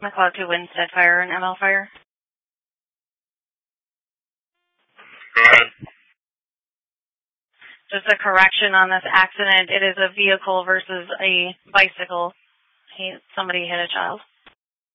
McLeod to Winstead Fire and ML Fire. Go ahead. Just a correction on this accident. It is a vehicle versus a bicycle. Somebody hit a child.